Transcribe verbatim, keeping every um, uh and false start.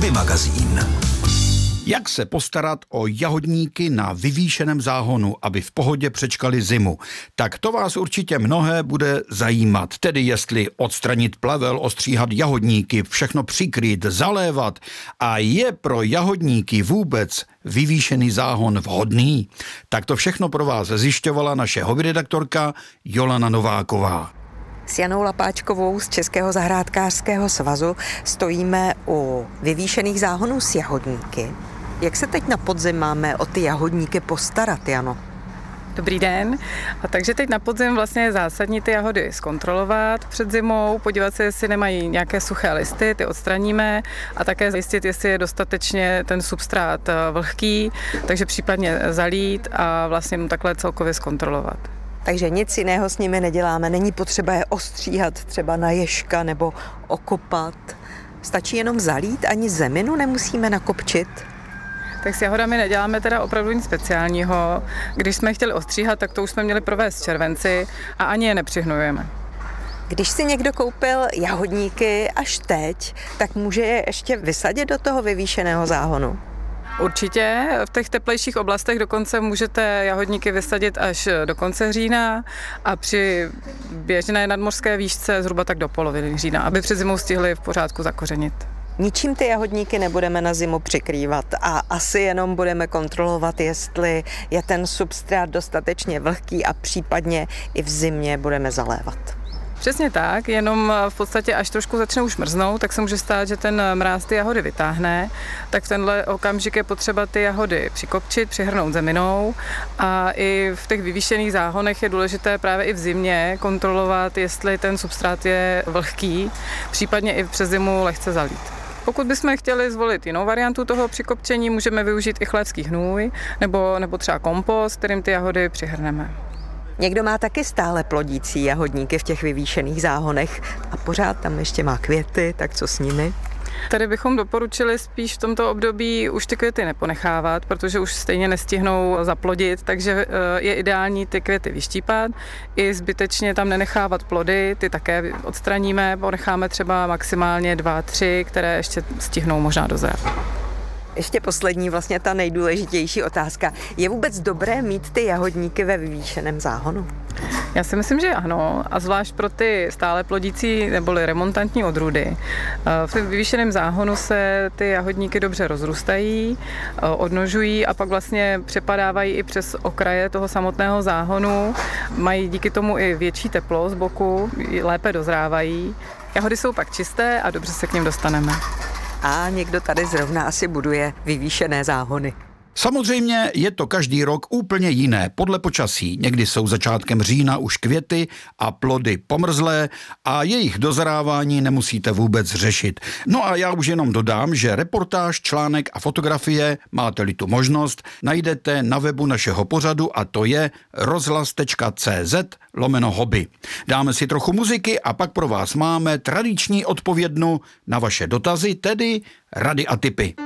Hobby magazín. Jak se postarat o jahodníky na vyvýšeném záhonu, aby v pohodě přečkali zimu? Tak to vás určitě mnohé bude zajímat. Tedy jestli odstranit plevel, ostříhat jahodníky, všechno přikrýt, zalévat. A je pro jahodníky vůbec vyvýšený záhon vhodný? Tak to všechno pro vás zjišťovala naše hobbyredaktorka Jolana Nováková. S Janou Lapáčkovou z Českého zahrádkářského svazu stojíme u vyvýšených záhonů s jahodníky. Jak se teď na podzim máme o ty jahodníky postarat, Jano? Dobrý den. A takže teď na podzim vlastně je zásadní ty jahody zkontrolovat před zimou, podívat se, jestli nemají nějaké suché listy, ty odstraníme a také zjistit, jestli je dostatečně ten substrát vlhký, takže případně zalít a vlastně takhle celkově zkontrolovat. Takže nic jiného s nimi neděláme, není potřeba je ostříhat třeba na ježka nebo okopat. Stačí jenom zalít, ani zeminu nemusíme nakopčit. Tak s jahodami neděláme teda opravdu nic speciálního. Když jsme chtěli ostříhat, tak to už jsme měli provést v červenci a ani je nepřihnujeme. Když si někdo koupil jahodníky až teď, tak může je ještě vysadit do toho vyvýšeného záhonu? Určitě. V těch teplejších oblastech dokonce můžete jahodníky vysadit až do konce října a při běžné nadmořské výšce zhruba tak do poloviny října, aby před zimou stihli v pořádku zakořenit. Ničím ty jahodníky nebudeme na zimu přikrývat a asi jenom budeme kontrolovat, jestli je ten substrát dostatečně vlhký a případně i v zimě budeme zalévat. Přesně tak, jenom v podstatě až trošku začne už mrznout, tak se může stát, že ten mráz ty jahody vytáhne, tak v tenhle okamžik je potřeba ty jahody přikopčit, přihrnout zeminou a i v těch vyvýšených záhonech je důležité právě i v zimě kontrolovat, jestli ten substrát je vlhký, případně i přes zimu lehce zalít. Pokud bychom chtěli zvolit jinou variantu toho přikopčení, můžeme využít i chlévský hnůj nebo, nebo třeba kompost, kterým ty jahody přihrneme. Někdo má taky stále plodící jahodníky v těch vyvýšených záhonech a pořád tam ještě má květy, tak co s nimi? Tady bychom doporučili spíš v tomto období už ty květy neponechávat, protože už stejně nestihnou zaplodit, takže je ideální ty květy vyštípat i zbytečně tam nenechávat plody, ty také odstraníme, ponecháme třeba maximálně dva, tři, které ještě stihnou možná dozrát. Ještě poslední, vlastně ta nejdůležitější otázka. Je vůbec dobré mít ty jahodníky ve vyvýšeném záhonu? Já si myslím, že ano, a zvlášť pro ty stále plodící neboli remontantní odrůdy. V tom vyvýšeném záhonu se ty jahodníky dobře rozrůstají, odnožují a pak vlastně přepadávají i přes okraje toho samotného záhonu. Mají díky tomu i větší teplo z boku, lépe dozrávají. Jahody jsou pak čisté a dobře se k nim dostaneme. A někdo tady zrovna asi buduje vyvýšené záhony. Samozřejmě je to každý rok úplně jiné, podle počasí. Někdy jsou začátkem října už květy a plody pomrzlé a jejich dozrávání nemusíte vůbec řešit. No a já už jenom dodám, že reportáž, článek a fotografie, máte-li tu možnost, najdete na webu našeho pořadu a to je rozhlas tečka cé zet lomeno hobby. Dáme si trochu muziky a pak pro vás máme tradiční odpovědnu na vaše dotazy, tedy rady a tipy.